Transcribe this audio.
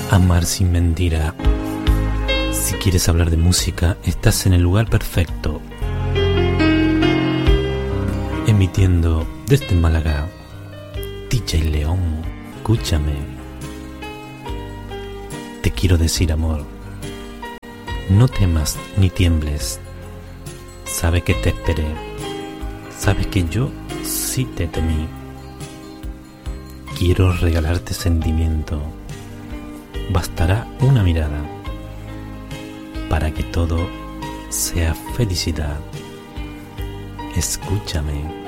Amar sin mentira. Si quieres hablar de música, estás en el lugar perfecto. Emitiendo desde Málaga, DJ León, escúchame. Te quiero decir, amor, no temas ni tiembles. Sabes que te esperé, sabes que yo sí te temí. Quiero regalarte sentimiento. Bastará una mirada para que todo sea felicidad. Escúchame.